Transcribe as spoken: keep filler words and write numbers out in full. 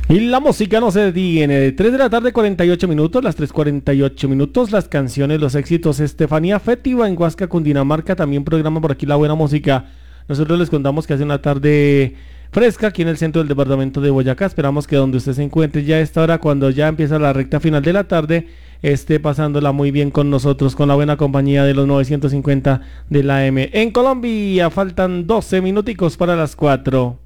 Y la música no se detiene. De tres de la tarde, cuarenta y ocho minutos, las tres cuarenta y ocho minutos, las canciones, los éxitos. Estefanía Fétiva en Huasca, Cundinamarca, también programa por aquí la buena música. Nosotros les contamos que hace una tarde fresca aquí en el centro del departamento de Boyacá. Esperamos que donde usted se encuentre ya a esta hora, cuando ya empieza la recta final de la tarde, esté pasándola muy bien con nosotros, con la buena compañía de los novecientos cincuenta de la A M. En Colombia faltan doce minuticos para las cuatro.